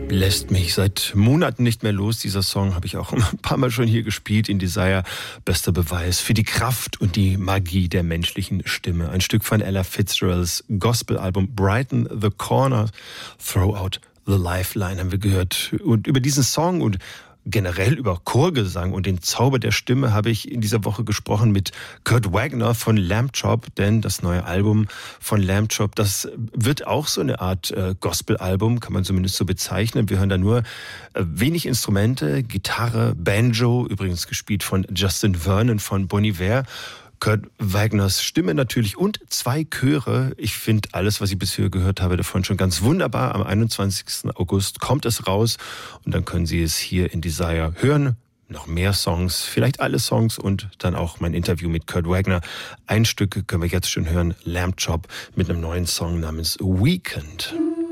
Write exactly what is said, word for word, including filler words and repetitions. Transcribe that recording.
lässt mich seit Monaten nicht mehr los. Dieser Song habe ich auch ein paar Mal schon hier gespielt in Desire. Bester Beweis für die Kraft und die Magie der menschlichen Stimme. Ein Stück von Ella Fitzgeralds Gospel-Album Brighten the Corner, Throw Out the Lifeline haben wir gehört. Und über diesen Song und generell über Chorgesang und den Zauber der Stimme habe ich in dieser Woche gesprochen mit Kurt Wagner von Lamb Chop, denn das neue Album von Lamb Chop, das wird auch so eine Art äh, Gospel-Album, kann man zumindest so bezeichnen. Wir hören da nur äh, wenig Instrumente, Gitarre, Banjo, übrigens gespielt von Justin Vernon von Bon Iver. Kurt Wagners Stimme natürlich und zwei Chöre. Ich finde alles, was ich bisher gehört habe, davon schon ganz wunderbar. Am einundzwanzigsten August kommt es raus und dann können Sie es hier in Desire hören. Noch mehr Songs, vielleicht alle Songs und dann auch mein Interview mit Kurt Wagner. Ein Stück können wir jetzt schon hören, Lamb Chop mit einem neuen Song namens Weekend.